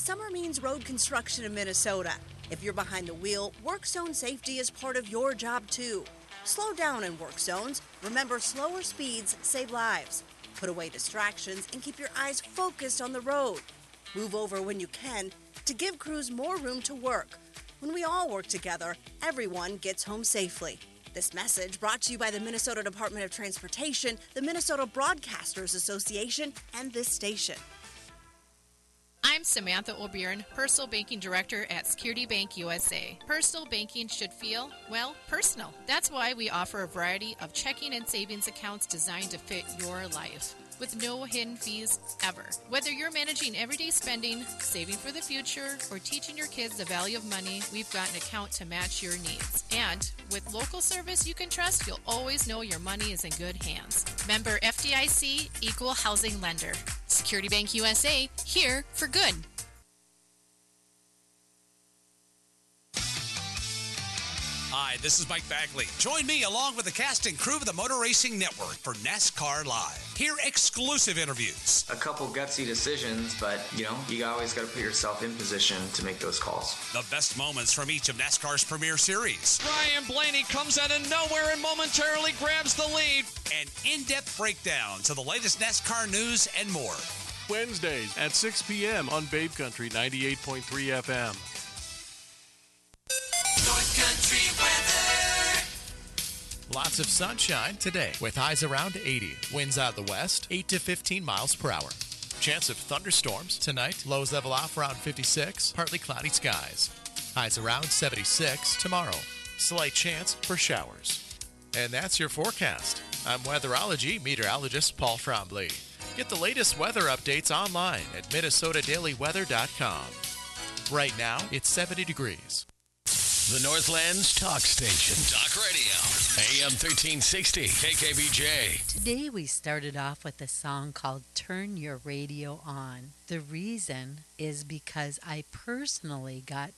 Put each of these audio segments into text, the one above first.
Summer means road construction in Minnesota. If you're behind the wheel, work zone safety is part of your job too. Slow down in work zones. Remember, slower speeds save lives. Put away distractions and keep your eyes focused on the road. Move over when you can to give crews more room to work. When we all work together, everyone gets home safely. This message brought to you by the Minnesota Department of Transportation, the Minnesota Broadcasters Association, and this station. I'm Samantha O'Byrne, Personal Banking Director at Security Bank USA. Personal banking should feel, well, personal. That's why we offer a variety of checking and savings accounts designed to fit your life, with no hidden fees ever. Whether you're managing everyday spending, saving for the future, or teaching your kids the value of money, we've got an account to match your needs. And with local service you can trust, you'll always know your money is in good hands. Member FDIC, Equal Housing Lender. Security Bank USA, here for good. Hi, this is Mike Bagley. Join me along with the cast and crew of the Motor Racing Network for NASCAR Live. Hear exclusive interviews. A couple gutsy decisions, but, you always got to put yourself in position to make those calls. The best moments from each of NASCAR's premier series. Ryan Blaney comes out of nowhere and momentarily grabs the lead. And in-depth breakdowns of the latest NASCAR news and more. Wednesdays at 6 p.m. on Babe Country 98.3 FM. North Country weather. Lots of sunshine today with highs around 80. Winds out of the west, 8 to 15 miles per hour. Chance of thunderstorms tonight. Lows level off around 56. Partly cloudy skies. Highs around 76 tomorrow. Slight chance for showers. And that's your forecast. I'm weatherology meteorologist Paul Trombley. Get the latest weather updates online at minnesotadailyweather.com. Right now, it's 70 degrees. The Northland's talk station. Talk radio. AM 1360. KKBJ. Today we started off with a song called Turn Your Radio On. The reason is because I personally got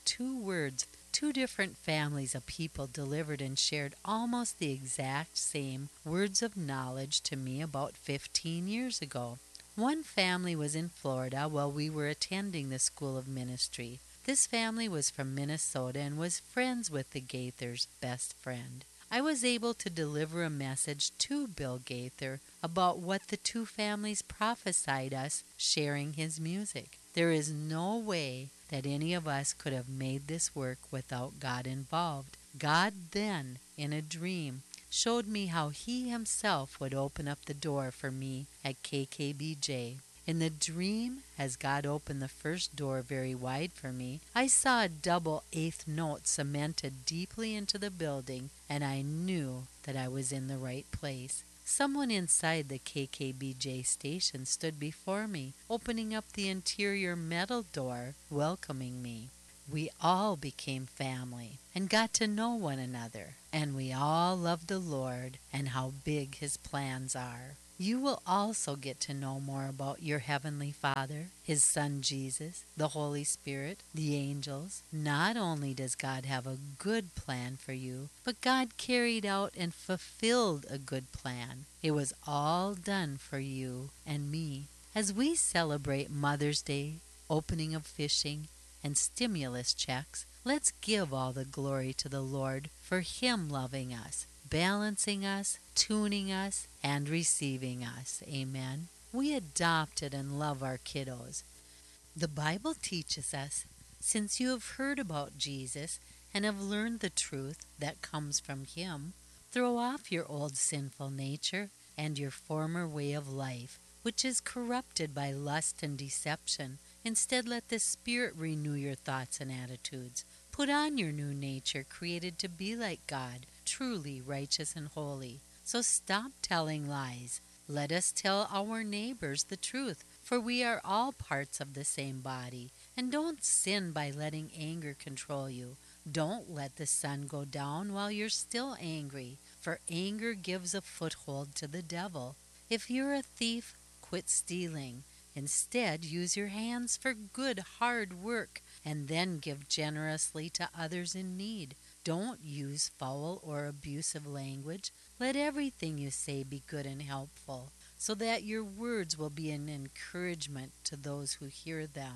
two different families of people delivered and shared almost the exact same words of knowledge to me about 15 years ago. One family was in Florida while we were attending the School of Ministry. This family was from Minnesota and was friends with the Gaithers' best friend. I was able to deliver a message to Bill Gaither about what the two families prophesied us, sharing his music. There is no way that any of us could have made this work without God involved. God then, in a dream, showed me how He Himself would open up the door for me at KKBJ. In the dream, as God opened the first door very wide for me, I saw a double eighth note cemented deeply into the building, and I knew that I was in the right place. Someone inside the KKBJ station stood before me, opening up the interior metal door, welcoming me. We all became family and got to know one another, and we all loved the Lord and how big His plans are. You will also get to know more about your Heavenly Father, His Son Jesus, the Holy Spirit, the angels. Not only does God have a good plan for you, but God carried out and fulfilled a good plan. It was all done for you and me. As we celebrate Mother's Day, opening of fishing, and stimulus checks, let's give all the glory to the Lord for Him loving us, balancing us, tuning us, and receiving us. Amen. We adopted and love our kiddos. The Bible teaches us, since you have heard about Jesus and have learned the truth that comes from Him, throw off your old sinful nature and your former way of life, which is corrupted by lust and deception. Instead, let the Spirit renew your thoughts and attitudes. Put on your new nature, created to be like God, truly righteous and holy. So stop telling lies. Let us tell our neighbors the truth, for we are all parts of the same body. And don't sin by letting anger control you. Don't let the sun go down while you're still angry, for anger gives a foothold to the devil. If you're a thief, quit stealing. Instead, use your hands for good, hard work, and then give generously to others in need. Don't use foul or abusive language. Let everything you say be good and helpful, so that your words will be an encouragement to those who hear them.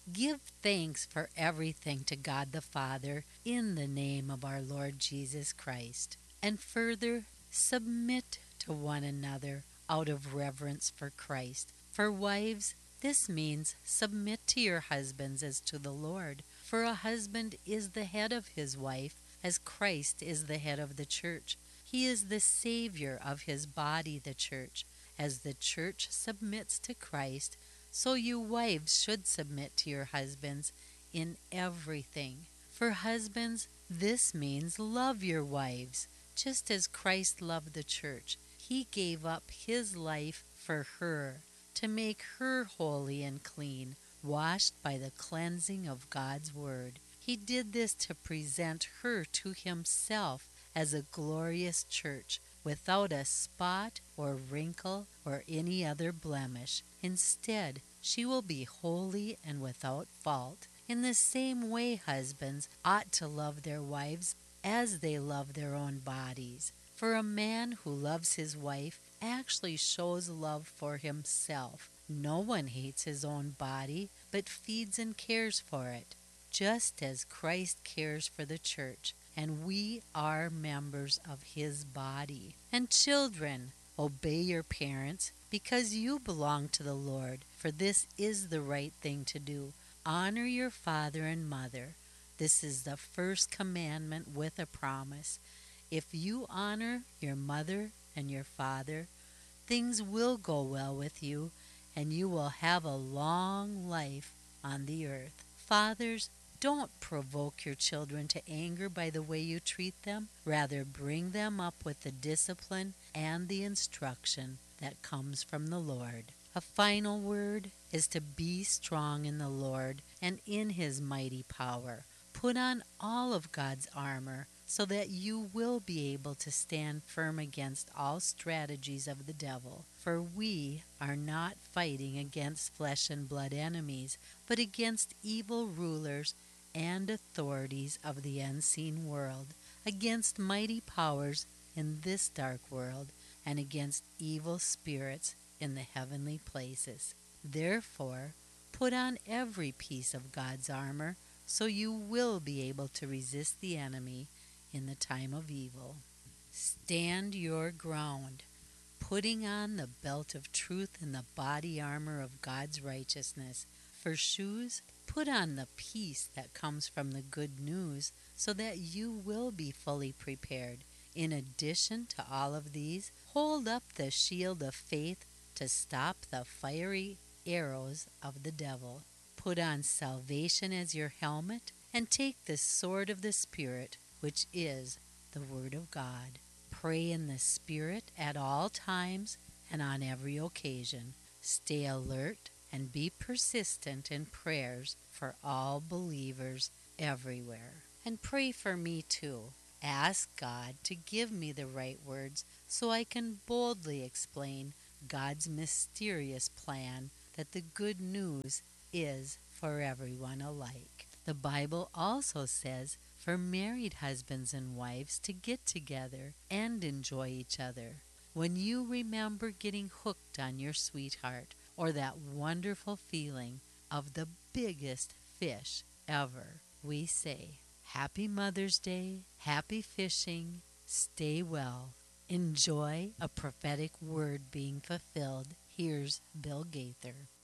Give thanks for everything to God the Father in the name of our Lord Jesus Christ. And further, submit to one another out of reverence for Christ. For wives, this means submit to your husbands as to the Lord. For a husband is the head of his wife, as Christ is the head of the church. He is the Savior of his body, the church. As the church submits to Christ, so you wives should submit to your husbands in everything. For husbands, this means love your wives, just as Christ loved the church. He gave up his life for her, to make her holy and clean, washed by the cleansing of God's word. He did this to present her to himself as a glorious church, without a spot or wrinkle or any other blemish. Instead, she will be holy and without fault. In the same way, husbands ought to love their wives as they love their own bodies. For a man who loves his wife actually shows love for himself. No one hates his own body, but feeds and cares for it, just as Christ cares for the church, and we are members of his body. And children, obey your parents, because you belong to the Lord, for this is the right thing to do. Honor your father and mother. This is the first commandment with a promise. If you honor your mother and your father, things will go well with you, and you will have a long life on the earth. Fathers, don't provoke your children to anger by the way you treat them. Rather, bring them up with the discipline and the instruction that comes from the Lord. A final word is to be strong in the Lord and in his mighty power. Put on all of God's armor so that you will be able to stand firm against all strategies of the devil. For we are not fighting against flesh and blood enemies, but against evil rulers and authorities of the unseen world, against mighty powers in this dark world, and against evil spirits in the heavenly places. Therefore, put on every piece of God's armor, so you will be able to resist the enemy in the time of evil. Stand your ground, putting on the belt of truth and the body armor of God's righteousness. For shoes, put on the peace that comes from the good news, so that you will be fully prepared. In addition to all of these, hold up the shield of faith to stop the fiery arrows of the devil. Put on salvation as your helmet, and take the sword of the Spirit, which is the Word of God. Pray in the Spirit at all times and on every occasion. Stay alert and be persistent in prayers for all believers everywhere. And pray for me too. Ask God to give me the right words so I can boldly explain God's mysterious plan that the good news is for everyone alike. The Bible also says for married husbands and wives to get together and enjoy each other. When you remember getting hooked on your sweetheart, or that wonderful feeling of the biggest fish ever, we say, Happy Mother's Day, happy fishing, stay well. Enjoy a prophetic word being fulfilled. Here's Bill Gaither.